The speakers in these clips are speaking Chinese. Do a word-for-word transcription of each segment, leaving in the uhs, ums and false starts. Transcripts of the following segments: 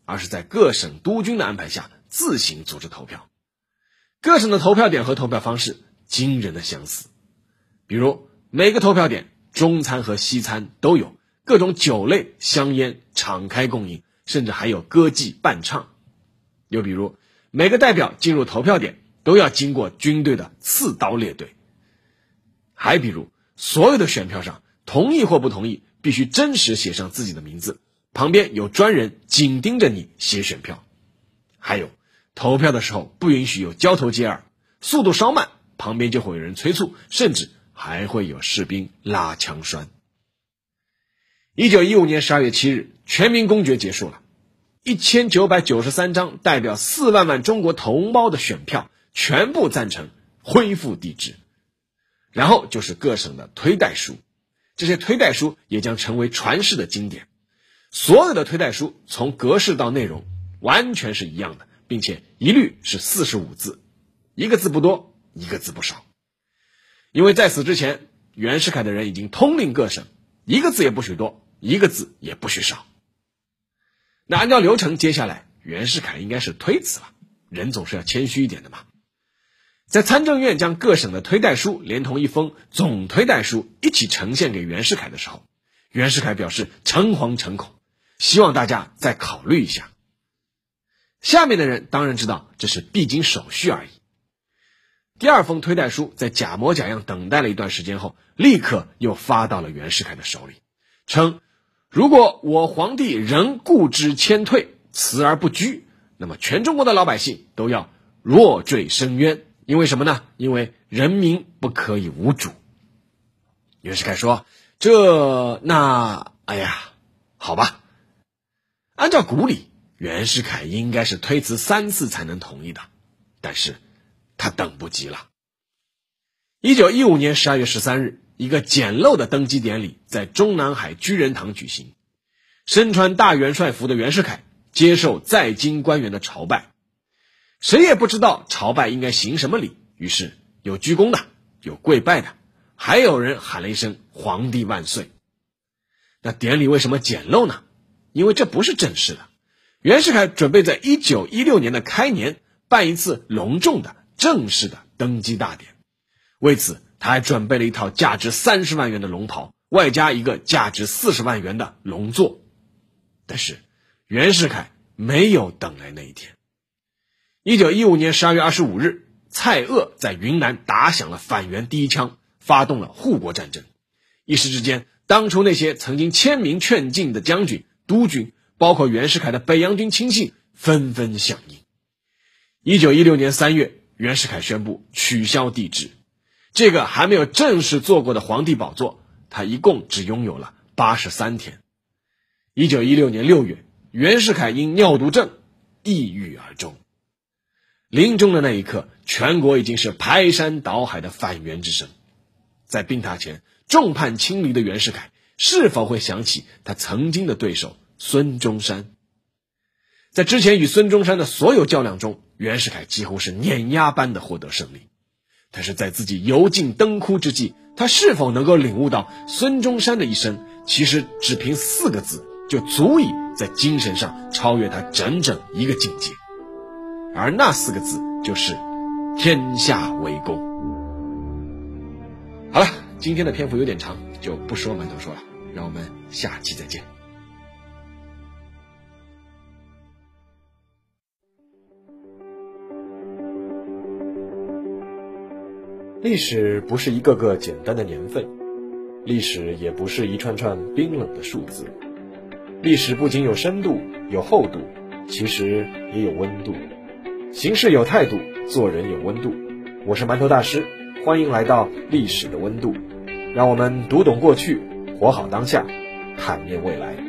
而是在各省督军的安排下自行组织投票。各省的投票点和投票方式惊人的相似，比如每个投票点中餐和西餐都有，各种酒类香烟敞开供应，甚至还有歌妓伴唱。又比如每个代表进入投票点都要经过军队的刺刀列队。还比如所有的选票上同意或不同意必须真实写上自己的名字，旁边有专人紧盯着你写选票。还有投票的时候不允许有交头接耳，速度稍慢旁边就会有人催促，甚至还会有士兵拉枪栓。一九一五年十二月七日，全民公决结束了，一千九百九十三张代表四万万中国同胞的选票全部赞成恢复帝制。然后就是各省的推戴书，这些推戴书也将成为传世的经典。所有的推戴书从格式到内容完全是一样的，并且一律是四十五字，一个字不多，一个字不少。因为在此之前，袁世凯的人已经通令各省，一个字也不许多，一个字也不许少。那按照流程，接下来袁世凯应该是推辞了，人总是要谦虚一点的嘛。在参政院将各省的推戴书连同一封总推戴书一起呈现给袁世凯的时候，袁世凯表示诚惶诚恐，希望大家再考虑一下。下面的人当然知道这是必经手续而已。第二封推戴书在假模假样等待了一段时间后，立刻又发到了袁世凯的手里，称如果我皇帝仍固执谦退，辞而不居，那么全中国的老百姓都要落坠深渊。因为什么呢？因为人民不可以无主。袁世凯说，这那哎呀好吧。按照古礼，袁世凯应该是推辞三次才能同意的，但是他等不及了。一九一五年十二月十三日，一个简陋的登基典礼在中南海居仁堂举行。身穿大元帅服的袁世凯接受在京官员的朝拜，谁也不知道朝拜应该行什么礼，于是有鞠躬的，有跪拜的，还有人喊了一声皇帝万岁。那典礼为什么简陋呢？因为这不是正式的。袁世凯准备在一九一六年的开年办一次隆重的正式的登基大典，为此他还准备了一套价值三十万元的龙袍，外加一个价值四十万元的龙座。但是袁世凯没有等来那一天。一九一五年十二月二十五日，蔡锷在云南打响了反袁第一枪，发动了护国战争。一时之间，当初那些曾经签名劝进的将军、督军，包括袁世凯的北洋军亲信纷纷响应。一九一六年三月，袁世凯宣布取消帝制。这个还没有正式坐过的皇帝宝座，他一共只拥有了八十三天。一九一六年六月，袁世凯因尿毒症抑郁而终。临终的那一刻，全国已经是排山倒海的反袁之声。在病榻前众叛亲离的袁世凯，是否会想起他曾经的对手孙中山？在之前与孙中山的所有较量中，袁世凯几乎是碾压般的获得胜利。但是在自己油尽灯枯之际，他是否能够领悟到孙中山的一生其实只凭四个字就足以在精神上超越他整整一个境界？而那四个字就是天下为公。好了，今天的篇幅有点长，就不说馒头说了，让我们下期再见。历史不是一个个简单的年份，历史也不是一串串冰冷的数字。历史不仅有深度有厚度，其实也有温度。行事有态度，做人有温度。我是馒头大师，欢迎来到历史的温度，让我们读懂过去，活好当下，坦面未来。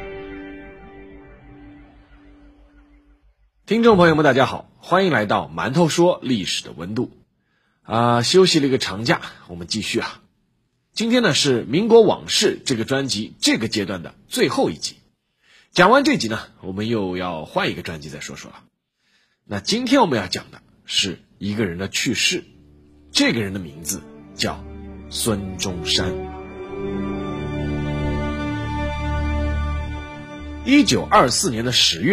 听众朋友们大家好，欢迎来到馒头说历史的温度。啊、呃，休息了一个长假，我们继续啊。今天呢是民国往事这个专辑这个阶段的最后一集。讲完这集呢，我们又要换一个专辑再说说了。那今天我们要讲的是一个人的去世，这个人的名字叫孙中山。一九二四年的十月。